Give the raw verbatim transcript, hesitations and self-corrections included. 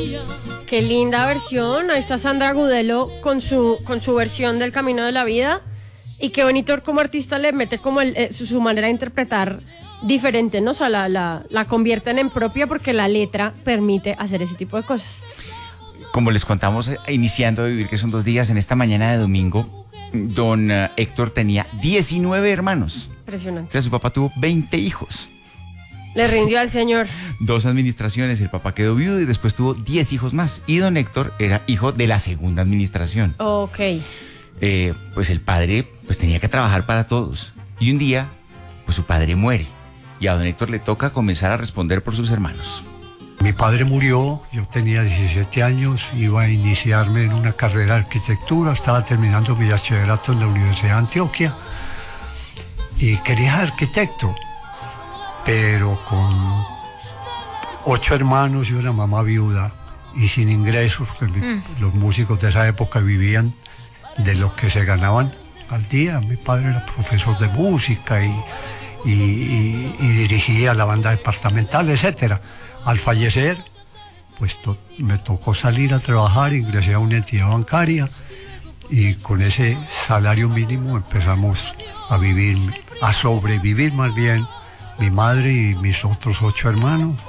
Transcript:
Qué linda versión. Ahí está Sandra Gudelo con su, con su versión del Camino de la Vida. Y qué bonito como artista le mete como el, eh, su, su manera de interpretar diferente, ¿no? O sea, la, la, la convierten en propia porque la letra permite hacer ese tipo de cosas. Como les contamos, eh, iniciando a vivir, que son dos días, en esta mañana de domingo, don uh, Héctor tenía diecinueve hermanos. Impresionante. O sea, su papá tuvo veinte hijos. Le rindió al señor. Dos administraciones, el papá quedó viudo y después tuvo diez hijos más. Y don Héctor era hijo de la segunda administración. Ok. Eh, pues el padre pues tenía que trabajar para todos. Y un día, pues su padre muere. Y a don Héctor le toca comenzar a responder por sus hermanos. Mi padre murió, yo tenía diecisiete años, iba a iniciarme en una carrera de arquitectura, estaba terminando mi bachillerato en la Universidad de Antioquia y quería ser arquitecto, pero con ocho hermanos y una mamá viuda y sin ingresos, porque mm. los músicos de esa época vivían de lo que se ganaban al día. Mi padre era profesor de música y, y, y, y dirigía la banda departamental, etcétera. Al fallecer, pues to- me tocó salir a trabajar, ingresé a una entidad bancaria y con ese salario mínimo empezamos a vivir, a sobrevivir más bien, mi madre y mis otros ocho hermanos.